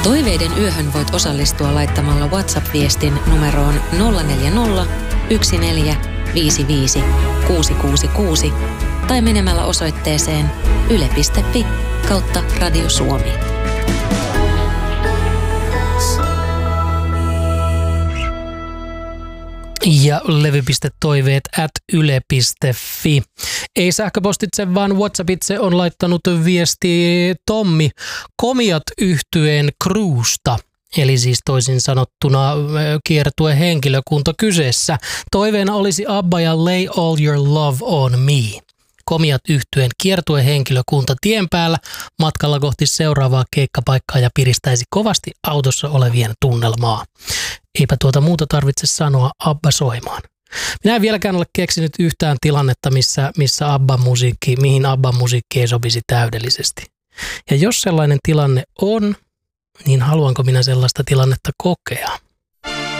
Toiveiden yöhön voit osallistua laittamalla WhatsApp-viestin numeroon 040 1455 666 tai menemällä osoitteeseen yle.fi/Radio Suomi. Ja levy.toiveet@yle.fi. Ei sähköpostitse, vaan WhatsAppitse on laittanut viesti Tommi Komiat -yhtyeen Crewsta. Eli siis toisin sanottuna kiertue henkilökunta kyseessä. Toiveena olisi ABBA ja Lay All Your Love On Me. Komiat -yhtyeen kiertue henkilökunta tien päällä matkalla kohti seuraavaa keikkapaikkaa ja piristäisi kovasti autossa olevien tunnelmaa. Eipä tuota muuta tarvitse sanoa ABBA soimaan. Minä en vieläkään ole keksinyt yhtään tilannetta, mihin ABBA-musiikki ei sopisi täydellisesti. Ja jos sellainen tilanne on, niin haluanko minä sellaista tilannetta kokea?